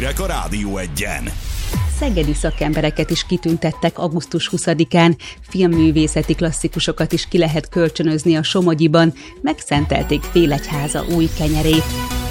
hírek a Rádió Egyen. Szegedi szakembereket is kitüntettek augusztus 20-án, filmművészeti klasszikusokat is ki lehet kölcsönözni a Somogyiban, megszentelték Félegyháza új kenyerét.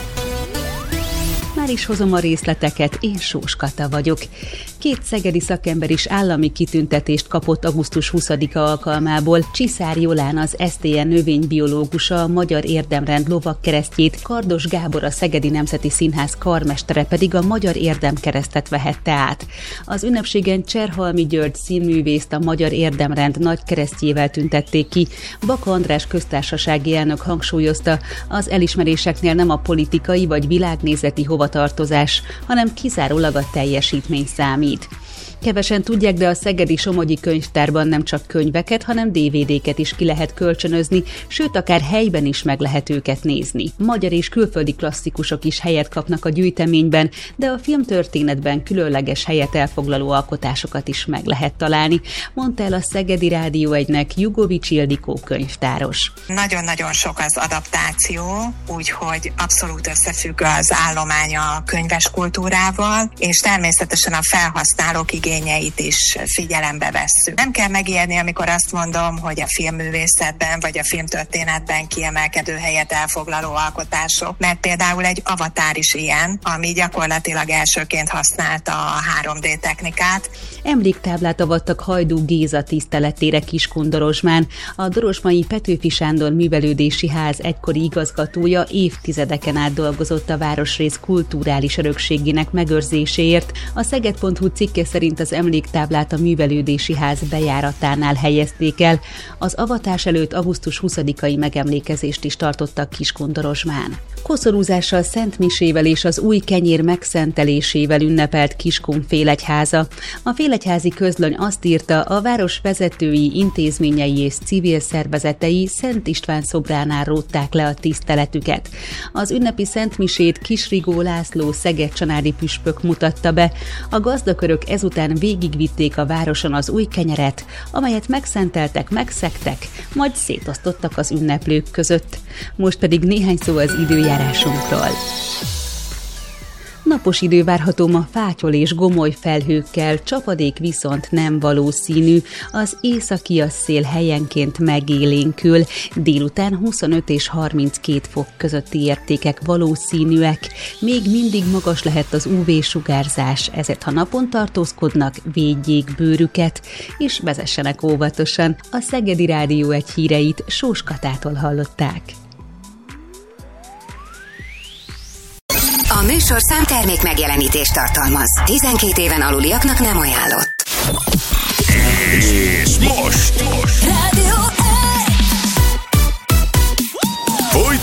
Már is hozom a részleteket, én Sós Kata vagyok. 2 szegedi szakember is állami kitüntetést kapott augusztus 20-a alkalmából. Csiszár Jolán, az SZTN növénybiológusa, a Magyar Érdemrend lovagkeresztjét, Kardos Gábor, a Szegedi Nemzeti Színház karmestere pedig a Magyar Érdemkeresztet vehette át. Az ünnepségen Cserhalmi György színművészt a Magyar Érdemrend nagykeresztjével tüntették ki. Baka András köztársasági elnök hangsúlyozta, az elismeréseknél nem a politikai vagy világnézeti hovatartozás, hanem kizárólag a teljesítmény számít. Kevesen tudják, de a Szegedi Somogyi Könyvtárban nem csak könyveket, hanem DVD-ket is ki lehet kölcsönözni, sőt, akár helyben is meg lehet őket nézni. Magyar és külföldi klasszikusok is helyet kapnak a gyűjteményben, de a filmtörténetben különleges helyet elfoglaló alkotásokat is meg lehet találni, mondta el a Szegedi Rádió Egynek Jugovics Ildikó könyvtáros. Nagyon-nagyon sok az adaptáció, úgyhogy abszolút összefügg az állomány a könyves kultúrával, és természetesen a felhasználók igényeit is figyelembe vesszük. Nem kell megijedni, amikor azt mondom, hogy a filmművészetben vagy a filmtörténetben kiemelkedő helyet elfoglaló alkotások, mert például egy Avatar is ilyen, ami gyakorlatilag elsőként használta a 3D technikát. Emléktáblát avattak Hajdú Géza tiszteletére Kiskun-Dorozsmán. A dorozsmai Petőfi Sándor Művelődési Ház egykori igazgatója évtizedeken át dolgozott a városrész kulturális örökségének megőrzéséért. A Szeged.hu cikke szerint az emléktáblát a Művelődési Ház bejáratánál helyezték el. Az avatás előtt augusztus 20-ai megemlékezést is tartottak Kiskun-Dorozsmán. Koszorúzással, szentmisével és az új kenyér megszentelésével ünnepelt Kiskun Félegyháza. A Félegyházi Közlöny azt írta, a város vezetői, intézményei és civil szervezetei Szent István szobránál rótták le a tiszteletüket. Az ünnepi szentmisét Kisrigó László szeged-csanádi püspök mutatta be. A gazdakörök ezután végigvitték a városon az új kenyeret, amelyet megszenteltek, megszegtek, majd szétosztottak az ünneplők között. Most pedig néhány szó az időjárásunkról. Napos idő várható ma fátyol és gomoly felhőkkel, csapadék viszont nem valószínű, az északi szél helyenként megélénkül, délután 25 és 32 fok közötti értékek valószínűek, még mindig magas lehet az UV-sugárzás, ezért ha napon tartózkodnak, védjék bőrüket, és vezessenek óvatosan. A Szegedi Rádió Egy híreit Sós Katától hallották. A műsorszám termék megjelenítést tartalmaz. 12 éven aluliaknak nem ajánlott. És most